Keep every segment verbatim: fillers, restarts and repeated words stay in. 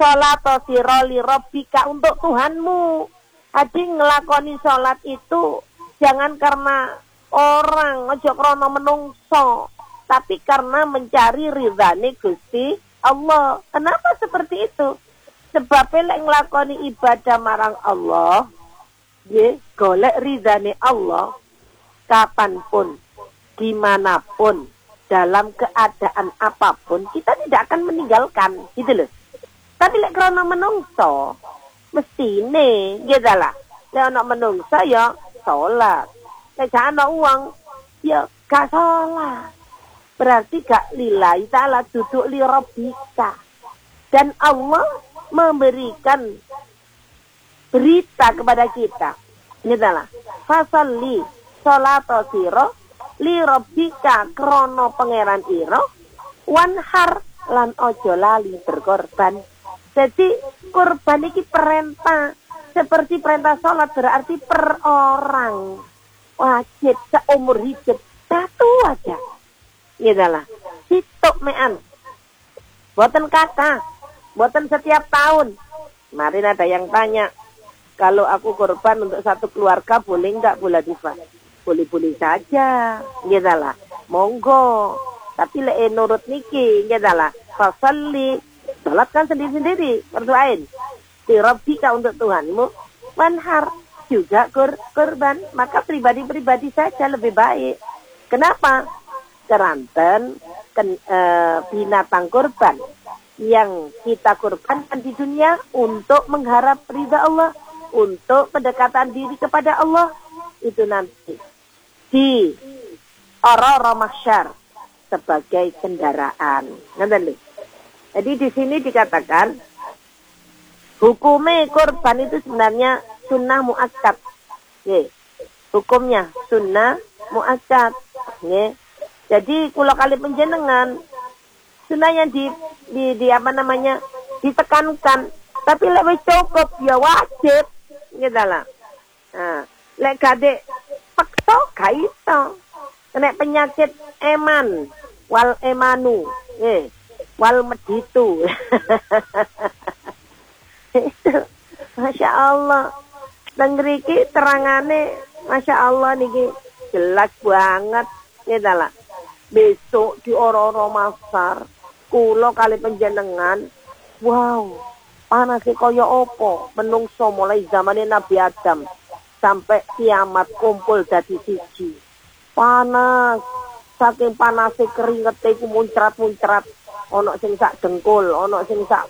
sholat sira li rabbika untuk Tuhanmu. Jadi ngelakoni sholat itu jangan karena orang, ojo krono menungso, tapi karena mencari ridhane Gusti Allah. Kenapa seperti itu? Sebab lek nglakoni ibadah marang Allah, nggih, golek ridhane Allah kapanpun, dimanapun, dalam keadaan apapun, kita tidak akan meninggalkan, gitu loh. Tapi lek krono menungso, mestine, gitu lah. Lek ono menungso ya sholat. Lek gak ono uang, ya gak sholat. Berarti gak lillahi ta'ala, duduk li rabbika. Dan Allah memberikan berita kepada kita. Gitu lah. Fasalli sholato siro li rabbika krono pangeran iro wanhar lan ojo lali berkorban. Jadi korban ini perintah, seperti perintah sholat, berarti per orang wajib seumur hidup satu aja. Gitu lah. Hituk mean. Buatan kata, buatan setiap tahun. Kemarin ada yang tanya, kalau aku korban untuk satu keluarga boleh enggak bulan Diva? Boleh-boleh saja. Gitu lah. Monggo. Tapi le nurut niki, gitu lah. Fasalli, sholat kan sendiri-sendiri, berdoain. Di Rabbika untuk Tuhanmu, wanhar juga kur, kurban. Maka pribadi-pribadi saja lebih baik. Kenapa? Keranten ken, e, binatang kurban yang kita kurbankan di dunia untuk mengharap ridha Allah, untuk pendekatan diri kepada Allah, itu nanti di ora-ora mahsyar sebagai kendaraan. Nanti. Jadi di sini dikatakan hukumnya kurban itu sebenarnya sunnah muakkad. Nggih. Hukumnya sunnah muakkad. Nggih. Jadi kula kali penjenengan sunnah yang di, di di apa namanya ditekankan, tapi lek wis cukup ya wajib gitu lah. Nah, lek gade paksa gak iso. Kena penyakit eman wal emanu, eh wal meditu. Itu Masya Allah. Dan ngriki terangane Masya Allah niki jelas banget gitu lah. Besok di ora-ora masar kula kali penjenengan, wow, panase kaya apa menungso mulai zamane Nabi Adam sampai kiamat kumpul dadi siji. Panas, saking panase keringete ku muncrat-muncrat, ana sing sak dengkul, ana sing sak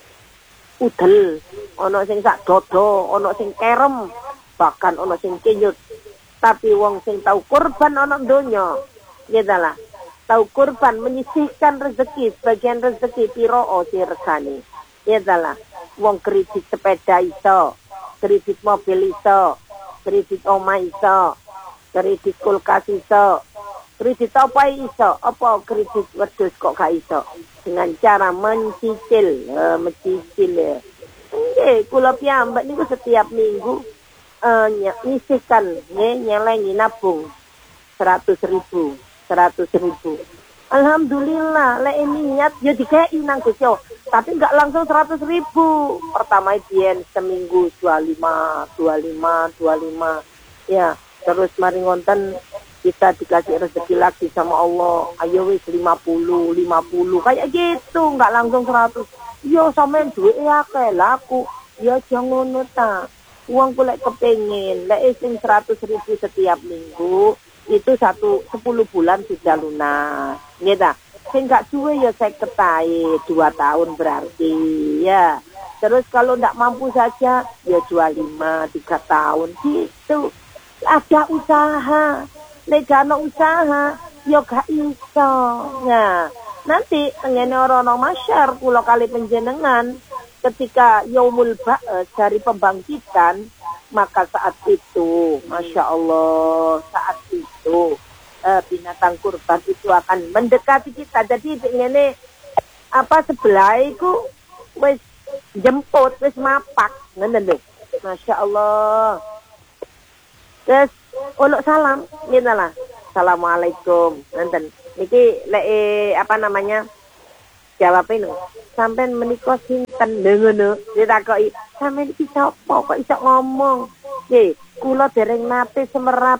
udel, ana sing sak dodo, ana sing kerem, bahkan ana sing kenyut. Tapi wong sing tau kurban ana donya, gitu lah. Tahu kurban menyisihkan rezeki, sebagian rezeki piro o diregani. Gitu lah. Wong kredit sepeda iso, kredit mobil iso, kredit omah iso, kredit kulkas iso, kredit apa iso, apa kredit wedhus kok gak iso. Dengan cara mencicil, uh, mencicil ya. Nggih, kula piyambak niku setiap minggu uh, nyisihkan, nggih, nyelengi nabung seratus ribu. Seratus ribu. Alhamdulillah, lek niat ya dikei nang Gusti Allah. Tapi enggak langsung seratus ribu. Pertama bien seminggu dua puluh lima, dua puluh lima, dua puluh lima. Ya, terus mari ngonten kita dikasih rezeki lagi sama Allah. Ayo wis lima puluh, lima puluh. Kayak gitu, enggak langsung seratus. Yo sampean duwe akeh laku. Ya jangan ngono ta. Uang kulek kepengin, lek sing seratus ribu setiap minggu. Itu satu sepuluh bulan sudah lunas, gitu. Sing gak duwe ya saya ketai dua tahun berarti, ya. Terus kalau ndak mampu saja ya dua puluh lima tiga tahun gitu. Ada usaha, legano usaha, ya gak iso. Nah, nanti tengene ora-ora masyar kula kali penjenengan ketika yaumul ba'ats dari pembangkitan. Maka saat itu, Masya Allah, saat itu uh, binatang kurban itu akan mendekati kita. Jadi ini apa sebelah itu wis jemput, wis mapak, ngene lho. Masya Allah. Terus uluk salam, gitu lah. Assalamualaikum. Nonton. Niki le apa namanya? Jawab ini, sampean menika sinten lho ngono. Ditakoki, sampean iki sapa kok iso ngomong? Nggih, kula dereng nate semerap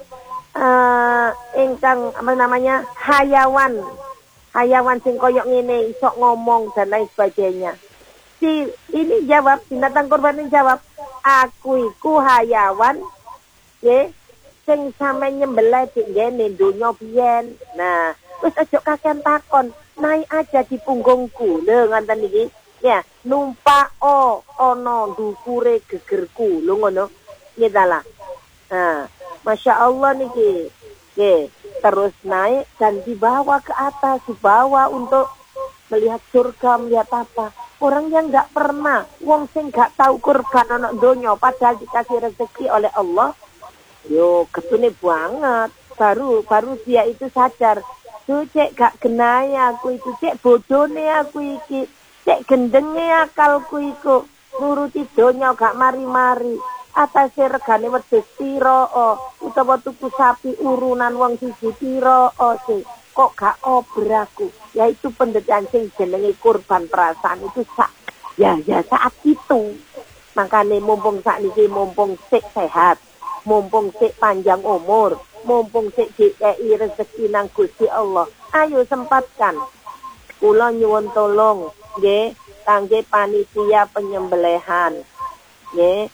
uh, ingkang apa namanya? hayawan. Hayawan sing koyok ngene iso ngomong dan lain sebagainya. Si ini jawab, binatang kurban ini jawab, aku iku hayawan nggih sing sampe nyembelih dik ngene donya biyen. Nah, wis aja kakean takon, naik aja di punggungku. Lho ngoten iki. Ya, numpak o ana ndukure gegerku. Lho ngono. Nggih ta lah. Nah, Masya Allah niki. Nggih, terus naik dan dibawa ke atas, dibawa untuk melihat surga, melihat apa. Orang yang nggak pernah, wong sing nggak tahu kurban ana donya padahal dikasih rezeki oleh Allah. Yo, ketune banget. Baru baru dia itu sadar. Tuh cek gak genaya aku itu, cek bodone aku iki, cek gendenge akalku iku. Nuruti donya gak mari-mari. Atase regane wedhus pira, utawa tuku sapi urunan wong siji pira sih. Kok gak obraku. Yaitu penderitaan sing jenenge kurban perasaan itu sak. Ya ya saat itu. Makane mumpung sakniki mumpung sik sehat. Mumpung sik panjang umur, mumpung sik dikei rezeki nang Gusti Allah. Ayo sempatkan. Kula nyuwun tolong nggih kangge panitia penyembelihan. Nggih.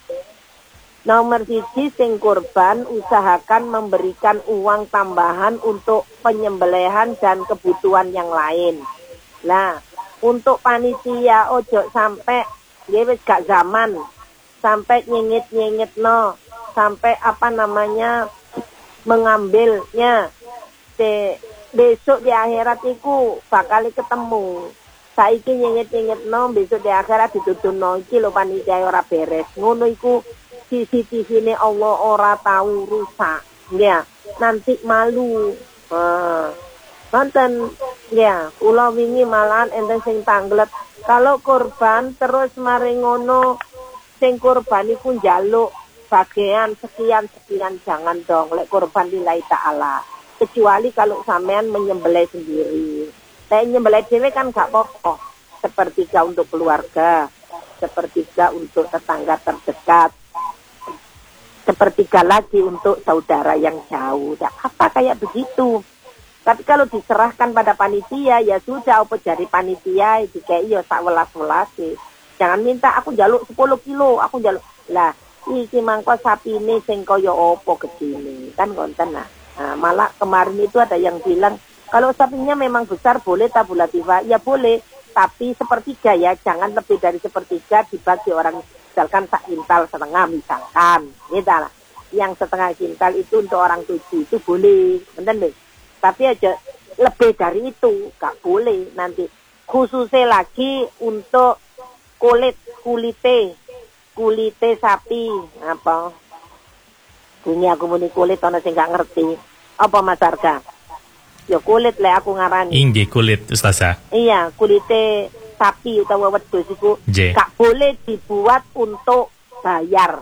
Nomor siji sing kurban usahakan memberikan uang tambahan untuk penyembelihan dan kebutuhan yang lain. Nah, untuk panitia ojo sampai nggih wis gak zaman sampai nyengit-nyengitno. Sampai apa namanya mengambilnya de, besok di akhirat itu bakal ketemu. Saiki nyengit-nyengit no besok di akhirat dituduhno iki lho panitia ora beres. Ngono iku C C T V-ne Allah ora tahu rusak. Ya, nanti malu. Nah, nonton ya, kula wingi malahan enten sing tanglet. Kalau korban terus mari ngono sing korban iku njaluk bagian sekian-sekian, jangan dong, lek korban lillahi ta'ala. Kecuali kalau sampean menyembelih sendiri. Saya nyembelih dewe kan gak apa-apa. Sepertiga untuk keluarga, sepertiga untuk tetangga terdekat, sepertiga lagi untuk saudara yang jauh. Ya, apa kayak begitu. Tapi kalau diserahkan pada panitia, ya sudah, apa jadi panitia, dikei ya sak welas-welas. Jangan minta, aku jaluk sepuluh kilo, aku jaluk. Lah, iki mangko sapine sing kaya apa gedene kan konten nah. Nah, malah kemarin itu ada yang bilang kalau sapinya memang besar boleh tabulativa, ya boleh, tapi sepertiga ya, jangan lebih dari sepertiga dibagi orang, misalkan sak kintal setengah misalkan, gitu lah. Yang setengah kintal itu untuk orang tujuh itu boleh, bener deh. Tapi aja lebih dari itu gak boleh nanti. Khususnya lagi untuk kulit kulite kulite sapi apa ini aku muni kulit ana sing gak ngerti apa Mas Arga ya kulit le aku ngarani inggih kulit Ustazah. Iya kulite sapi utawa wedhus iku gak boleh dibuat untuk bayar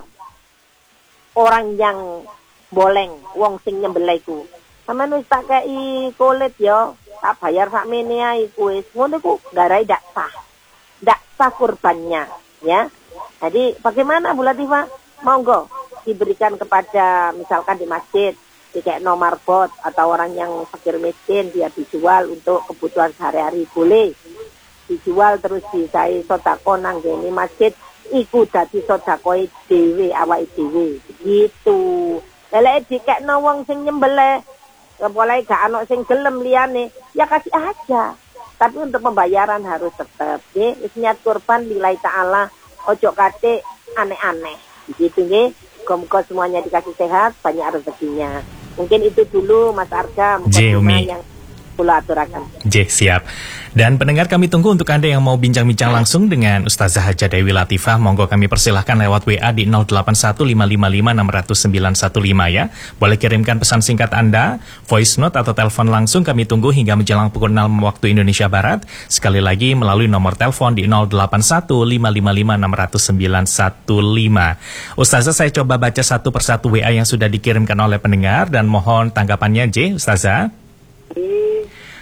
orang yang boleng wong sing nyembelih iku sampeyan wis tak kei kulit ya tak bayar sakmene ae wis ngono iku garai dak sah dak sah kurbannya ya. Jadi bagaimana Bu Latifah? Monggo diberikan kepada misalkan di masjid, di kayak nomor bot atau orang yang fakir miskin dia dijual untuk kebutuhan sehari-hari boleh. Dijual terus disai sodako nang gini masjid iku dadi sodakoi dhewe awake dhewe. Gitu. Lelek dikekno wong sing nyembelih, boleh gak ana sing gelem liyane, ya kasih aja. Tapi untuk pembayaran harus tetap nggih, wis niat kurban lillahi ta'ala. Ojo kate aneh-aneh gitu nggih. Muga-muga semuanya dikasih sehat, banyak rezekinya. Mungkin itu dulu Mas Arga yang kula aturaken. J, siap. Dan pendengar kami tunggu untuk Anda yang mau bincang-bincang langsung dengan Ustazah Hajah Dewi Latifah. Monggo kami persilahkan lewat W A di nol delapan satu lima lima lima enam nol sembilan satu lima ya. Boleh kirimkan pesan singkat Anda, voice note atau telepon langsung kami tunggu hingga menjelang pukul enam waktu Indonesia Barat. Sekali lagi melalui nomor telepon di nol delapan satu lima lima lima enam nol sembilan satu lima. Ustazah, saya coba baca satu persatu W A yang sudah dikirimkan oleh pendengar dan mohon tanggapannya J, Ustazah.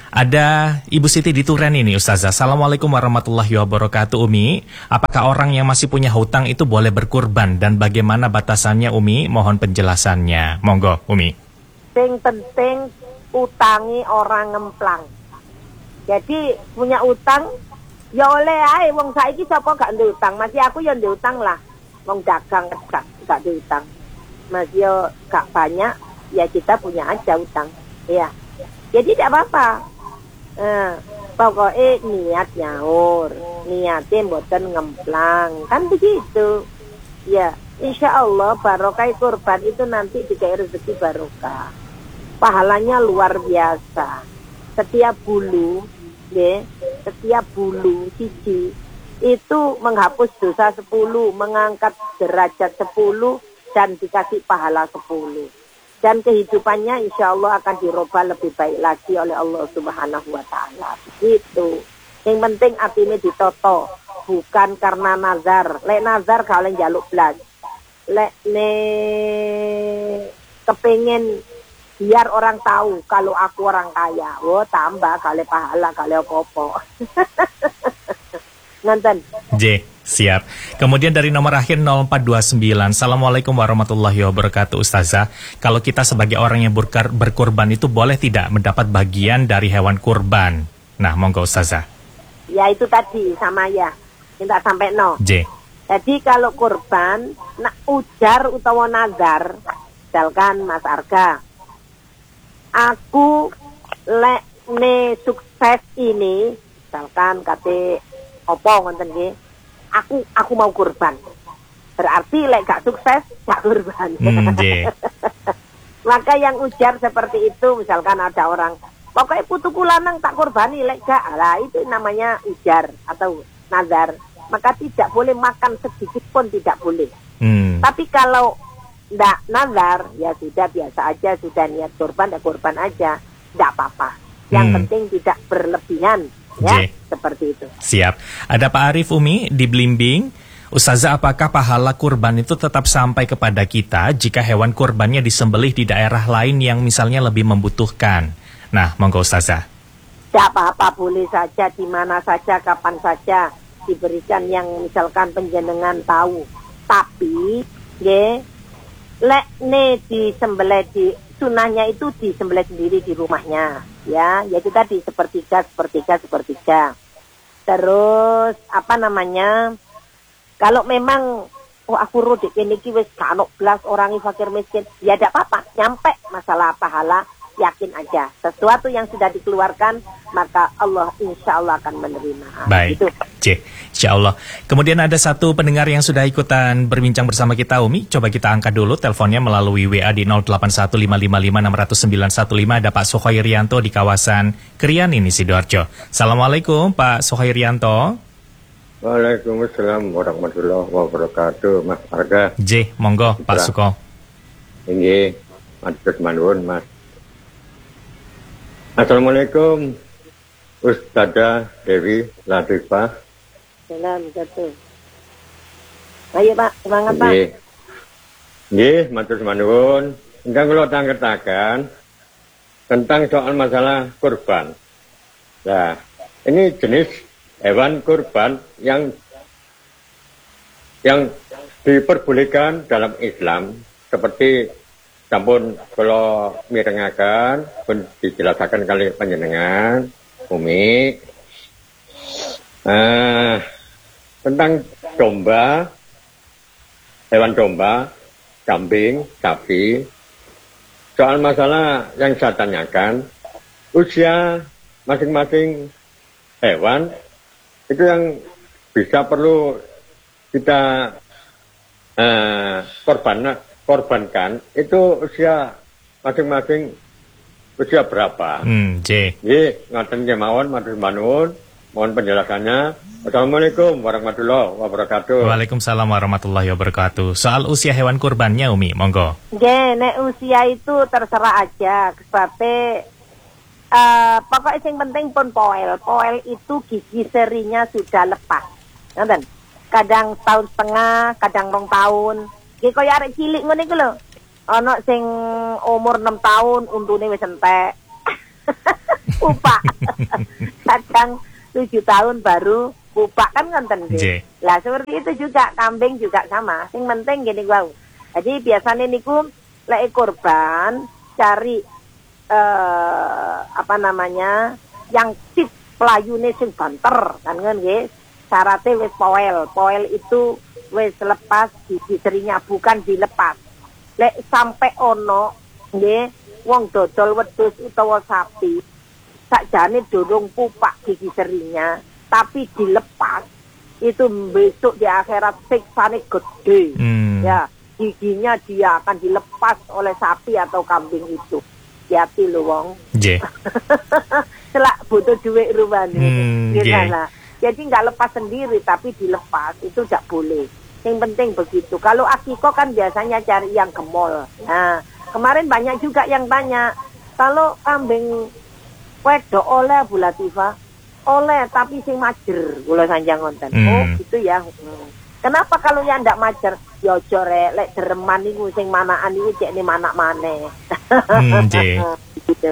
Ada Ibu Siti di Turen ini Ustazah. Assalamualaikum warahmatullahi wabarakatuh Umi. Apakah orang yang masih punya hutang itu boleh berkurban dan bagaimana batasannya Umi? Mohon penjelasannya. Monggo Umi. Sing penting utangi orang ngemplang. Jadi punya utang ya oleh ae wong saiki sapa gak ndek utang. Masih aku ya ndek utang lah. Wong dagang gak gak ndek utang. Masih yo gak banyak ya kita punya aja utang. Ya. Jadi tidak apa-apa. Nah, pokoknya niat nyaur, niatnya mboten ngemplang, kan begitu. Ya, insya Allah barokah kurban itu nanti dikai rezeki barokah. Pahalanya luar biasa. Setiap bulu, ya, setiap bulu siji itu menghapus dosa sepuluh, mengangkat derajat sepuluh dan dikasih pahala sepuluh. Dan kehidupannya insya Allah akan dirubah lebih baik lagi oleh Allah Subhanahu wa Ta'ala. Gitu. Yang penting hatinya ditoto, bukan karena nazar. Lek nazar kalau jaluk belas. Lek ne kepengen biar orang tahu kalau aku orang kaya. Oh tambah kali pahala kali opo-opo. Nonton. J, siap. Kemudian dari nomor akhir nol empat dua sembilan. Assalamualaikum warahmatullahi wabarakatuh Ustazah. Kalau kita sebagai orang yang berkar, berkurban itu boleh tidak mendapat bagian dari hewan kurban? Nah, monggo Ustazah. Ya itu tadi sama ya. Minta sampai no. J. Jadi kalau kurban, nak ujar utawa nazar, misalkan Mas Arga, aku lek ne sukses ini, misalkan kate opo ngonten nggih. Aku aku mau kurban. Berarti lek gak sukses gak kurban. Hmm, Maka yang ujar seperti itu, misalkan ada orang, pokoknya putuku lanang tak kurbani lek gak. Lah itu namanya ujar atau nazar. Maka tidak boleh makan sedikit pun tidak boleh. Hmm. Tapi kalau ndak nazar, ya sudah biasa aja, sudah niat kurban, ya kurban aja, ndak apa-apa. Yang Hmm. penting tidak berlebihan. Ya, J. seperti itu. Siap. Ada Pak Arif Umi di Blimbing. Ustazah, apakah pahala kurban itu tetap sampai kepada kita jika hewan kurbannya disembelih di daerah lain yang misalnya lebih membutuhkan? Nah, monggo Ustazah. Tidak apa-apa, boleh saja, di mana saja, kapan saja diberikan yang misalkan penjenengan tahu. Tapi, ye, lek ne disembelih di sunahnya itu disembelih sendiri di rumahnya, ya, yaitu tadi sepertiga, sepertiga, sepertiga. Terus apa namanya? Kalau memang oh aku rodik ini wis kanok belas orang fakir miskin, ya tidak apa-apa, nyampe masalah pahala, yakin aja. Sesuatu yang sudah dikeluarkan, maka Allah insya Allah akan menerima. Baik, gitu. C, insya Allah. Kemudian ada satu pendengar yang sudah ikutan berbincang bersama kita, Umi. Coba kita angkat dulu teleponnya melalui W A di nol delapan satu lima lima lima enam nol sembilan satu lima. Ada Pak Suhoirianto di kawasan Krian ini, Sidoarjo. Assalamualaikum Pak Suhoirianto. Waalaikumsalam warahmatullahi wabarakatuh, Mas Arga. J, monggo Pak Suko. Ini matur nuwun, Mas. Assalamualaikum Ustazah Dewi Latifah. Salam satu. Ayo Pak, semangat Pak. Nggih. Nggih, matur nuwun. Engkang kula tangketaken tentang soal masalah kurban. Nah, ini jenis hewan kurban yang yang diperbolehkan dalam Islam seperti sampun kalau mirengaken pun dijelaskan kali panjenengan Umi uh, tentang domba, hewan domba, kambing, sapi. Soal masalah yang saya tanyakan, usia masing-masing hewan itu yang bisa perlu kita uh, korban korbankan itu usia masing-masing usia berapa? Hmm, J. Nggih, ngoten nggih mawon, matur nuwun. Mohon penjelasannya. Assalamualaikum warahmatullahi wabarakatuh. Waalaikumsalam warahmatullahi wabarakatuh. Soal usia hewan kurbannya, Umi, monggo. Nggih, nek usia itu terserah aja. Sebabnya uh, pokoknya yang penting pun poel. Poel itu gigi serinya sudah lepas. Nonton. Kadang tahun setengah, kadang rong tahun. Ki koyo arek cilik ngene iku lho. Ana sing umur enam tahun untune wis entek. pupak. Kadang tujuh tahun baru pupak kan ngonten Nggih. Lah seperti itu juga kambing juga sama. Yang penting gini gua. Jadi biasanya niku lek korban cari eh, apa namanya yang tit pelayune sing banter kan kan nggih. Syaratnya wis poel. Poel itu wis lepas gigi serinya bukan dilepas. Lek sampai ono nggih wong dodol wedhus utawa sapi sakjane durung pupak gigi serinya tapi dilepas itu besok di akhirat siksane gede. Hmm. Ya, giginya dia akan dilepas oleh sapi atau kambing itu. Hati lho wong. Nggih. Selak butuh duit rupane. Hmm, yeah. Jadi nggak lepas sendiri tapi dilepas itu tidak boleh. Yang penting begitu. Kalau akikoh kan biasanya cari yang gemol. Nah, kemarin banyak juga yang tanya, kalau kambing wedok oleh Bu Latifah, oleh tapi sing majer, kula sanjang ngonten. Hmm. Oh, gitu ya. Hmm. Kenapa kalau yang ndak majer? Ya aja rek, lek dereman niku sing manaan niku cekne manak maneh. Hmm, gitu.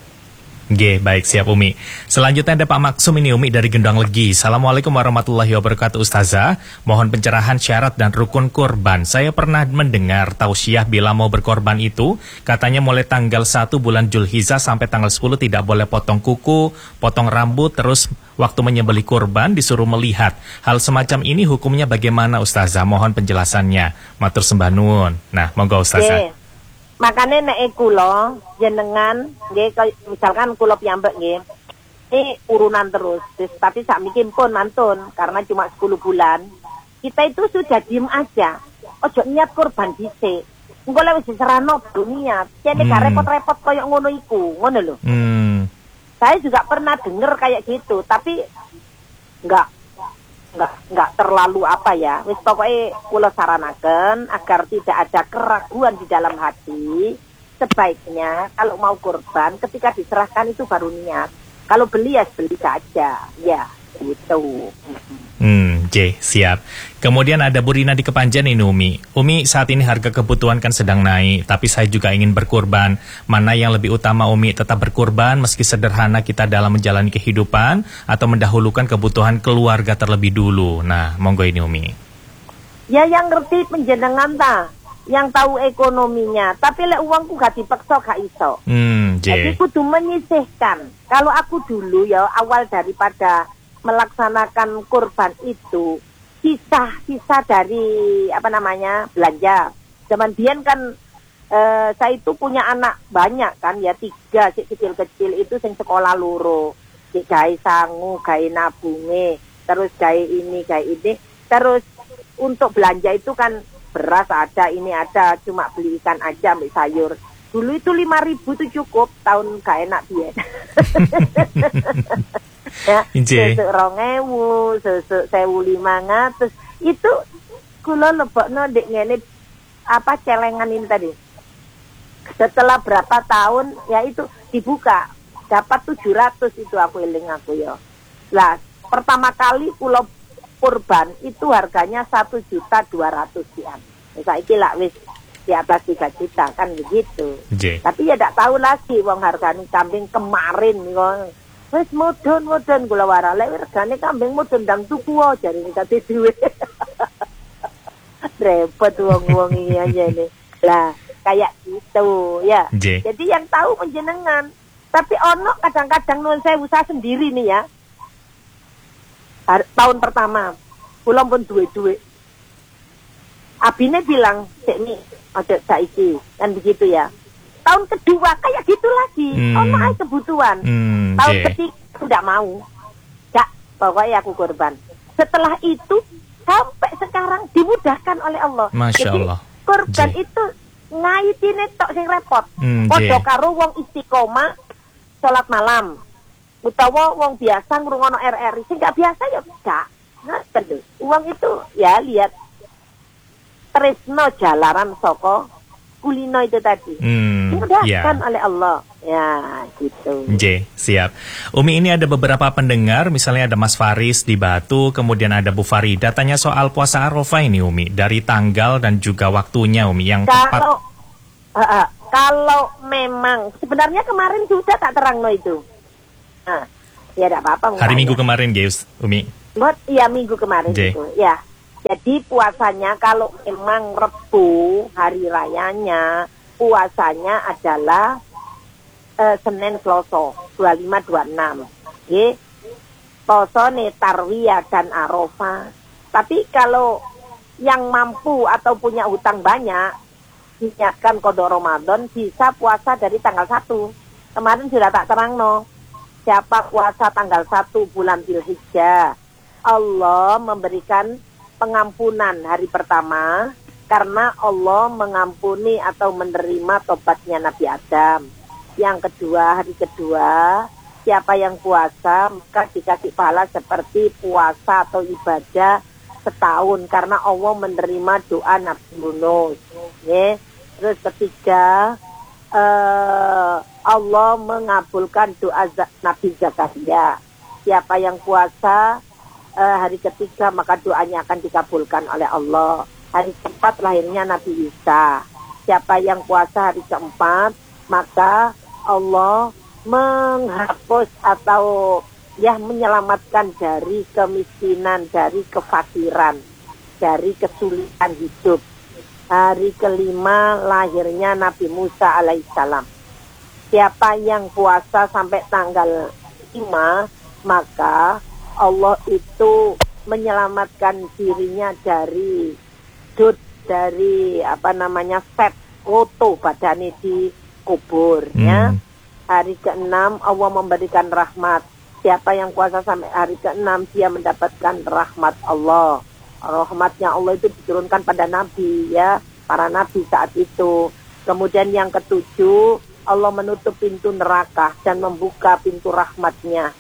Oke, baik, siap Umi. Selanjutnya ada Pak Maksum ini, Umi dari Gendang Legi. Assalamualaikum warahmatullahi wabarakatuh Ustazah. Mohon pencerahan syarat dan rukun kurban. Saya pernah mendengar tausiah bila mau berkorban itu, katanya mulai tanggal satu bulan Julhijjah sampai tanggal sepuluh tidak boleh potong kuku, potong rambut, terus waktu menyembelih kurban disuruh melihat. Hal semacam ini hukumnya bagaimana Ustazah? Mohon penjelasannya. Matur sembah nuwun. Nah, monggo Ustazah. Yeah. Makanya nek kula jenengan nggih misalkan kula piyambak nggih. Ini urunan terus. Tapi sakniki pun mantun karena cuma sepuluh bulan. Kita itu sudah diem aja. Ojo niat kurban dhisik. Engko lek wis diserano niat. Kene gak repot-repot koyo ngono iku, ngono lho. Hmm. Saya juga pernah denger kayak gitu, tapi enggak Enggak, enggak terlalu apa ya, wis pokoknya kula saranaken agar tidak ada keraguan di dalam hati. Sebaiknya kalau mau kurban ketika diserahkan itu baru niat. Kalau beli ya beli saja, ya gitu. Hmm, J, siap. Kemudian ada Bu Rina di Kepanjen ini Umi. Umi, saat ini harga kebutuhan kan sedang naik, tapi saya juga ingin berkurban. Mana yang lebih utama Umi, tetap berkurban meski sederhana kita dalam menjalani kehidupan atau mendahulukan kebutuhan keluarga terlebih dulu? Nah, monggo ini Umi. Ya yang ngerti penjenengan ta, yang tahu ekonominya. Tapi lek uangku gak dipaksa gak iso. Hmm, J. Jadi kudu menyisihkan. Kalau aku dulu ya awal daripada melaksanakan kurban itu sisa-sisa dari apa namanya belanja. Zaman biyen kan e, saya itu punya anak banyak kan ya tiga si kecil-kecil itu sing sekolah loro, si gawe sangu, gawe nabunge, terus gawe ini gawe ini, terus untuk belanja itu kan beras ada, ini ada, cuma beli ikan aja ambil sayur. Dulu itu lima ribu itu cukup, tahun gak enak biyen. Ya, sesuk rong ewu, sesuk sewu lima ngatus. Itu kula lebokno ndek ngene apa celengan ini tadi. Setelah berapa tahun ya itu dibuka, dapat tujuh ratus itu aku eling aku ya. Lah, pertama kali kula kurban itu harganya satu juta dua ratus ribu. Saiki lak wis di atas tiga juta kan begitu. J. Tapi ya ndak tahu lagi wong hargane kambing kemarin kok. Wis mudun-mudun kula wara lek regane kambing mudun ndang tuku aja jarine kate duwe. Repot wong-wong iki aja ini. Lah, kayak gitu ya. J. Jadi yang tahu penjenengan. Tapi ono kadang-kadang nuwun sewu saya sendiri nih ya. Har- tahun pertama kula pun duwe-duwe. Abine bilang, "Cek nih, ojo saiki." Kan begitu ya. Tahun kedua kayak gitu lagi, hmm. ono ae kebutuhan. Hmm, tahun yeah. ketiga tidak mau, gak, pokoknya aku korban. Setelah itu sampai sekarang dimudahkan oleh Allah. Masya Jadi Allah. korban yeah. itu ngaitine tok sing repot. Hmm, Padha yeah. karo wong istiqomah salat malam, utawa wong biasa ngrungokno R R I, sing gak biasa ya gak. Nah, terus uang itu ya lihat tresno jalaran saka kulino itu tadi. Hmm, dimudahkan ya. oleh Allah. Ya, gitu. J, siap. Umi, ini ada beberapa pendengar, misalnya ada Mas Faris di Batu, kemudian ada Bu Farida, tanya soal puasa Arafah ini Umi, dari tanggal dan juga waktunya Umi yang kalau, tepat. Uh, uh, kalau memang sebenarnya kemarin sudah tak terang no itu. Nah, ya tidak apa-apa. Hari ya. Minggu kemarin, guys, Umi. Buat iya minggu kemarin J. itu, ya. Jadi puasanya kalau memang Rebu hari rayanya, puasanya adalah uh, Senin Selasa dua puluh lima dua puluh enam. Nggih. Posone Tarwiyah dan Arafah. Tapi kalau yang mampu atau punya hutang banyak, niatkan qada Ramadan bisa puasa dari tanggal satu. Kemarin sudah tak terang no. Siapa puasa tanggal satu bulan Dzulhijjah, Allah memberikan pengampunan hari pertama karena Allah mengampuni atau menerima tobatnya Nabi Adam. Yang kedua, hari kedua, siapa yang puasa maka dikasih pahala seperti puasa atau ibadah setahun karena Allah menerima doa Nabi Yunus. Ya. Terus ketiga, uh, Allah mengabulkan doa Nabi Zakaria. Siapa yang puasa uh, hari ketiga maka doanya akan dikabulkan oleh Allah. Hari keempat lahirnya Nabi Isa. Siapa yang puasa hari keempat maka Allah menghapus atau ya menyelamatkan dari kemiskinan, dari kefakiran, dari kesulitan hidup. Hari kelima lahirnya Nabi Musa alaihissalam. Siapa yang puasa sampai tanggal lima, maka Allah itu menyelamatkan dirinya dari dud, dari apa namanya set koto badannya di kuburnya. Hmm. Hari keenam Allah memberikan rahmat. Siapa yang puasa sampai hari keenam dia mendapatkan rahmat Allah. Rahmatnya Allah itu diturunkan pada Nabi ya, para Nabi saat itu. Kemudian yang ketujuh Allah menutup pintu neraka dan membuka pintu rahmatnya.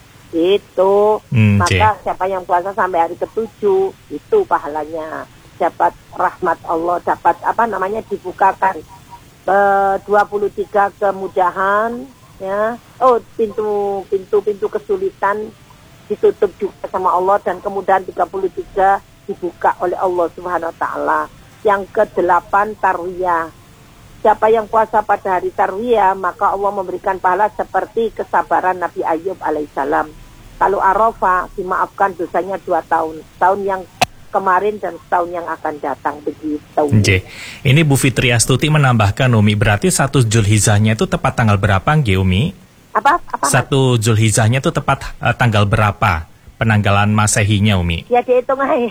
Itu hmm, maka siapa yang puasa sampai hari ketujuh itu pahalanya dapat rahmat Allah, dapat apa namanya dibukakan uh, dua puluh tiga kemudahan ya. Oh, pintu pintu pintu kesulitan ditutup juga sama Allah dan kemudian tiga puluh tiga dibuka oleh Allah Subhanahu wa taala. Yang kedelapan tarwiyah. Siapa yang puasa pada hari tarwiyah maka Allah memberikan pahala seperti kesabaran Nabi Ayub alaihissalam. Kalau Arafah dimaafkan dosanya dua tahun. Tahun yang kemarin dan tahun yang akan datang begitu. J. Ini Bu Fitri Astuti menambahkan Umi, berarti satu Zulhijjahnya itu tepat tanggal berapa nggih Umi? Apa? Apa? Satu Zulhijjahnya itu tepat uh, tanggal berapa? Penanggalan Masehinya Umi? Ya dihitung aja.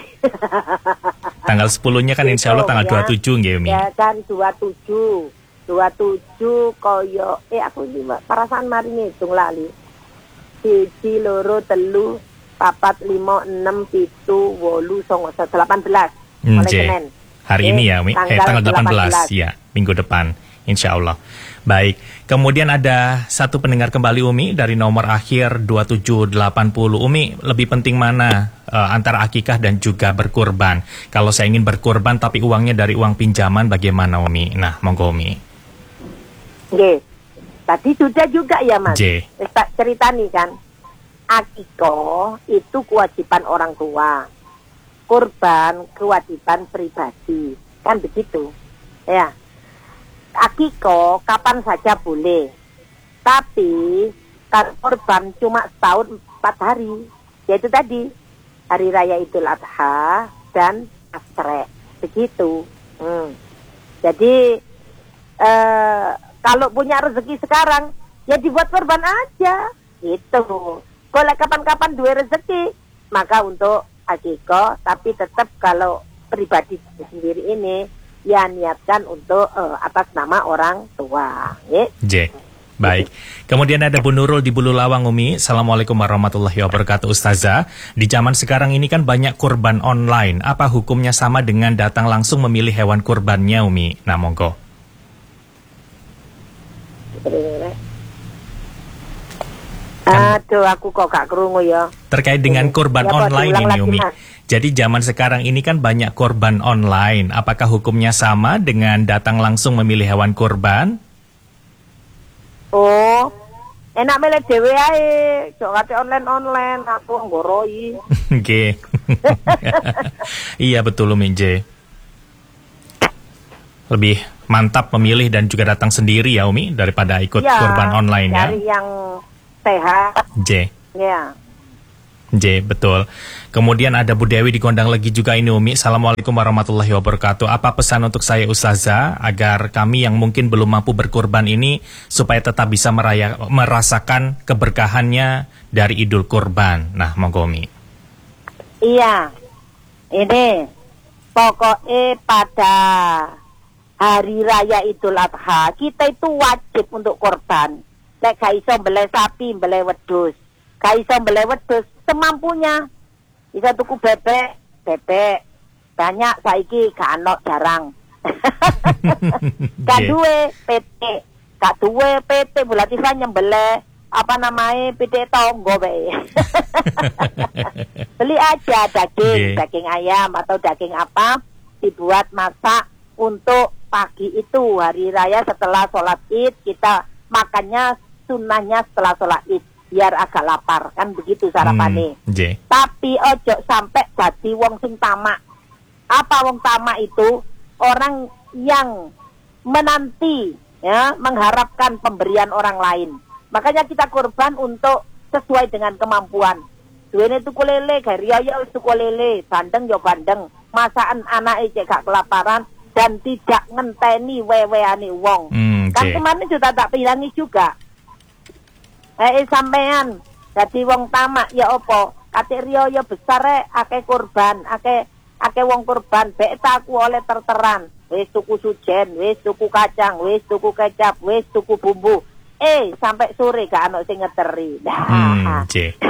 Tanggal sepuluhnya kan insya Allah tanggal ya. dua puluh tujuh nggih Umi? Ya kan dua puluh tujuh. dua puluh tujuh koyo eh aku lima perasaan mari ngitung lali. Siji loro telu papat lima enam pitu wolu songo delapan belas mulai Senin. Hari eh, ini ya Umi? Tanggal, eh, tanggal delapan belas ya minggu depan insya Allah. Baik, kemudian ada satu pendengar kembali Umi dari nomor akhir dua tujuh delapan nol. Umi, lebih penting mana uh, antara akikah dan juga berkurban? Kalau saya ingin berkurban tapi uangnya dari uang pinjaman bagaimana Umi? Nah, monggo Umi. Oke, tadi sudah juga ya Mas. J. Cerita nih kan, akikoh itu kewajiban orang tua, kurban kewajiban pribadi, kan begitu ya. Akikoh kapan saja boleh, tapi kan kurban cuma setahun empat hari, yaitu tadi hari raya Idul Adha dan Asrek, begitu. Hmm. Jadi eh, kalau punya rezeki sekarang, ya dibuat kurban aja, gitu. Kalau kapan-kapan dua rezeki, maka untuk akikoh, tapi tetap kalau pribadi sendiri ini ya niatkan untuk uh, atas nama orang tua. Ya. J. Baik. Kemudian ada Bu Nurul di Bulu Lawang Umi. Assalamualaikum warahmatullahi wabarakatuh Ustazah. Di zaman sekarang ini kan banyak kurban online. Apa hukumnya sama dengan datang langsung memilih hewan kurbannya Umi? Nah monggo. Aduh, aku kok gak kerungu ya. Terkait dengan kurban ya, online ini Umi. Mas. Jadi zaman sekarang ini kan banyak kurban online. Apakah hukumnya sama dengan datang langsung memilih hewan kurban? Oh, enak milih dhewe ae. Jok kate online-online aku nggoroi. Oke. Iya betul Umi J. Lebih mantap memilih dan juga datang sendiri ya Umi daripada ikut ya, kurban online ya. Dari yang sehat. J. Ya. J, betul. Kemudian ada Bu Dewi di Gondang Legi juga ini Umi. Assalamualaikum warahmatullahi wabarakatuh. Apa pesan untuk saya Ustazah agar kami yang mungkin belum mampu berkurban ini supaya tetap bisa meraya, merasakan keberkahannya dari Idul Kurban. Nah, monggo Umi. Iya. Ini pokoknya pada hari raya Idul Adha kita itu wajib untuk korban. Lek gak iso mbeleh sapi, mbeleh wedhus. Gak iso mbeleh wedhus semampunya. Bisa tuku bebek, bebek. Banyak saiki gak ono jarang. Gak duwe P T, gak duwe P T Bulatifah nyembelih apa namanya P T tonggo bae. Beli aja daging, yeah. daging ayam atau daging apa dibuat masak untuk pagi itu hari raya setelah sholat Id kita makannya sunnahnya setelah sholat Id biar agak lapar kan begitu sarapannya. Hmm, yeah. Tapi ojo sampai jadi wong sing tamak. Apa wong tamak itu? Orang yang menanti ya mengharapkan pemberian orang lain. Makanya kita kurban untuk sesuai dengan kemampuan. Duwene tuku lele, gari ya wis tuku lele, bandeng ya bandeng. Masakan anake cek gak kelaparan dan tidak ngenteni weweane wong. Hmm, kan kemarin juga tak bilangi juga. Eh sampean dadi wong tamak ya opo? Kate riyo ya besar rek akeh kurban, akeh akeh wong kurban bek aku oleh terteran. Wis tuku sujen, wis tuku kacang, wis tuku kecap, wis tuku bumbu. Eh sampai sore gak ono sing ngeteri. Hmm,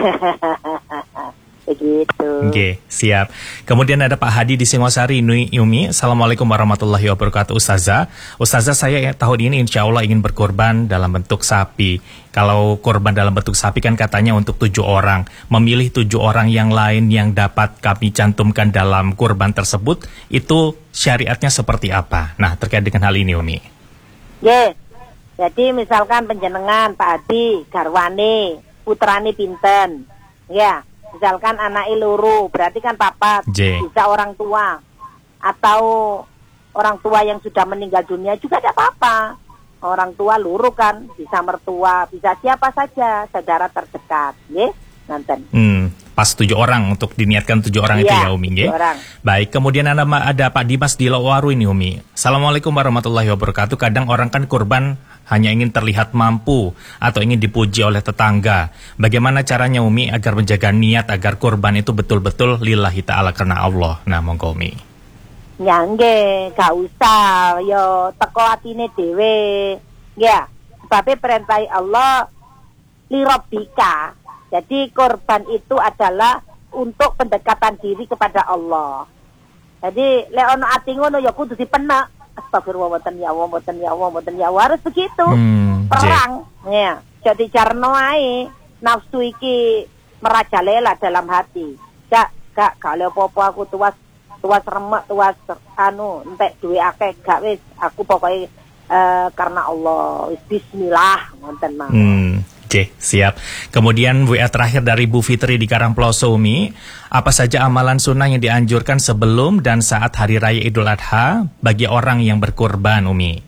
begitu. Oke, siap. Kemudian ada Pak Hadi di Singosari, Yumi. Assalamualaikum warahmatullahi wabarakatuh, Ustazah. Ustazah, saya tahun ini insya Allah ingin berkorban dalam bentuk sapi. Kalau korban dalam bentuk sapi kan katanya untuk tujuh orang. Memilih tujuh orang yang lain yang dapat kami cantumkan dalam kurban tersebut, itu syariatnya seperti apa? Nah, terkait dengan hal ini, Yumi. Yeah. Jadi misalkan penjenengan Pak Hadi, garwane, putrane pinten. Ya. Misalkan anak loro, berarti kan papat, J. bisa orang tua atau orang tua yang sudah meninggal dunia juga tidak apa-apa. Orang tua loro kan, bisa mertua, bisa siapa saja, saudara terdekat, ya, nanten. Hmm, pas tujuh orang untuk diniatkan tujuh orang ya, itu ya Umi, ya. Baik, kemudian ada, ada Pak Dimas di Lowaru ini Umi. Assalamualaikum warahmatullahi wabarakatuh. Kadang orang kan kurban hanya ingin terlihat mampu atau ingin dipuji oleh tetangga. Bagaimana caranya Umi agar menjaga niat agar kurban itu betul-betul lillahi ta'ala karena Allah? Nah, monggo Umi. Ya nggih, gak usah yo teko atine dhewe. Ya, sebab perintah Allah lirabbika. Jadi kurban itu adalah untuk pendekatan diri kepada Allah. Jadi lek ono ati ngono ya kudu dipenek. Astagfirullah, mboten ya Allah, mboten ya Allah, mboten ya Allah, harus begitu. Hmm, perang ya. Jadi carno ae nafsu iki merajalela dalam hati. Gak gak kalau apa-apa aku tuas tuas remek, tuas anu entek duwe akeh gak wis aku pokoknya uh, karena Allah wis bismillah ngoten mah. Hmm. Oke, siap. Kemudian W A terakhir dari Bu Fitri di Karangploso, Umi. Apa saja amalan sunnah yang dianjurkan sebelum dan saat Hari Raya Idul Adha bagi orang yang berkurban, Umi?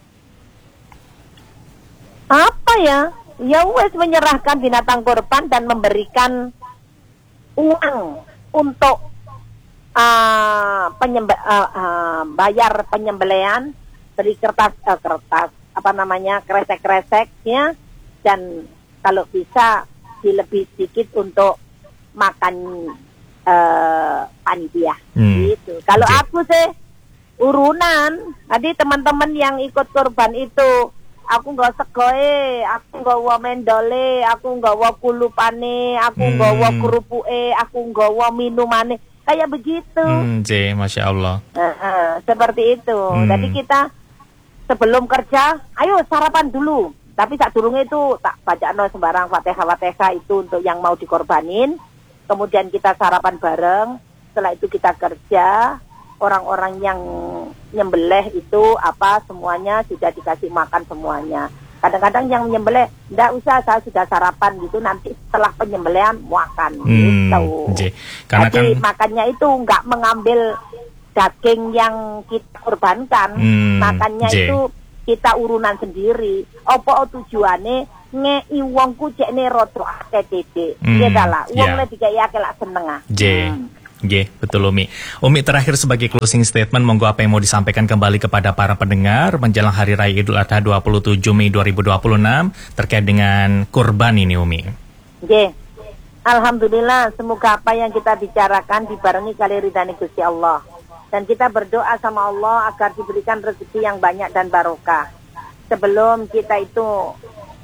Apa ya? Ya wes menyerahkan binatang kurban dan memberikan uang untuk uh, penyembe uh, uh, bayar penyembelihan, beri kertas uh, kertas apa namanya kresek-kresek ya. Dan kalau bisa dilebih sedikit untuk makan uh, panitia hmm. gitu. Kalau okay. aku sih urunan, tadi teman-teman yang ikut kurban itu, aku nggak segoe, aku nggak wa mendole, aku nggak wa kulupane, aku nggak hmm. wa kerupue, aku nggak wa minumane, kayak begitu. Hmm, J, masya Allah. Uh, uh, seperti itu. Hmm. Jadi kita sebelum kerja, ayo sarapan dulu. Tapi saat durungnya itu tak baca no sembarang fatihah-fatihah itu untuk yang mau dikorbanin. Kemudian kita sarapan bareng. Setelah itu kita kerja. Orang-orang yang nyembelih itu apa semuanya sudah dikasih makan semuanya. Kadang-kadang yang menyembelih enggak usah, saya sudah sarapan gitu. Nanti setelah penyembelihan makan hmm, gitu. Karena Jadi kan makannya itu enggak mengambil daging yang kita korbankan. Hmm, makannya J. itu kita urunan sendiri. Apa tujuannya ngei wong ku jekne rada akeh titik. Hmm, Ya ta lah, wong ya. le dikai akeh lak seneng ah. J. G, betul Umi. Umi terakhir sebagai closing statement, monggo apa yang mau disampaikan kembali kepada para pendengar menjelang Hari Raya Idul Adha dua puluh tujuh Mei dua ribu dua puluh enam terkait dengan kurban ini Umi. Oke. Alhamdulillah, semoga apa yang kita bicarakan dibarengi kali ridhani Gusti Allah. Dan kita berdoa sama Allah agar diberikan rezeki yang banyak dan barokah. Sebelum kita itu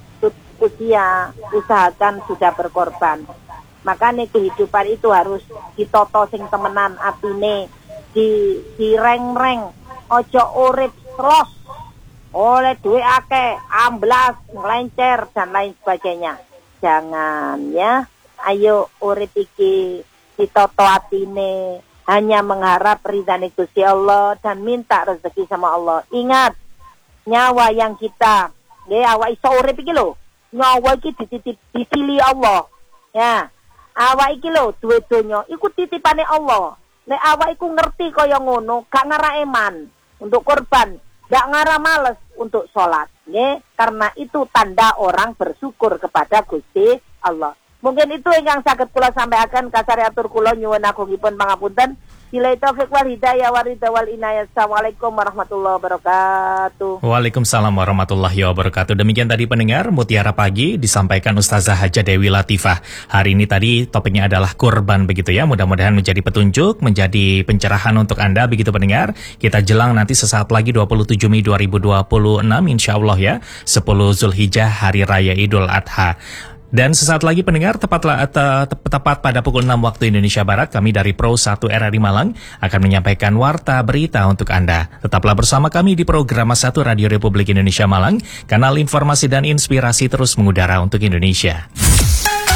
usia, usahakan sudah berkorban. Makanya kehidupan itu harus ditoto sing temenan atine, di direng-reng, ojo urip terus oleh duit akeh, amblas, ngelencer dan lain sebagainya. Jangan ya, ayo urip iki ditoto atine, hanya mengharap ridhani Gusti Allah dan minta rezeki sama Allah. Ingat, nyawa yang kita, ya awak iso urip iki lho, nyawa iki dititip dipilih Allah. Ya. Awak iki lho duwe donya iku titipane Allah. Nek awak iku ngerti kaya ngono, gak ngara eman untuk korban, gak ngara males untuk sholat, nggih. Karena itu tanda orang bersyukur kepada Gusti Allah. Mungkin itu ingkang saged kula sampaikan, kasare atur kula nyuwun agungipun pangapunten. Bila taufik wal hidayah wa ridha wal inayah. Assalamualaikum warahmatullahi wabarakatuh. Waalaikumsalam warahmatullahi wabarakatuh. Demikian tadi pendengar Mutiara Pagi disampaikan Ustazah Haja Dewi Latifah. Hari ini tadi topiknya adalah kurban begitu ya. Mudah-mudahan menjadi petunjuk, menjadi pencerahan untuk Anda begitu pendengar. Kita jelang nanti sesaat lagi dua puluh tujuh Mei dua ribu dua puluh enam insya Allah ya. sepuluh Zulhijjah Hari Raya Idul Adha. Dan sesaat lagi pendengar, tepatlah, te, te, tepat pada pukul enam waktu Indonesia Barat, kami dari Pro satu R R I Malang akan menyampaikan warta berita untuk Anda. Tetaplah bersama kami di program satu Radio Republik Indonesia Malang, kanal informasi dan inspirasi terus mengudara untuk Indonesia.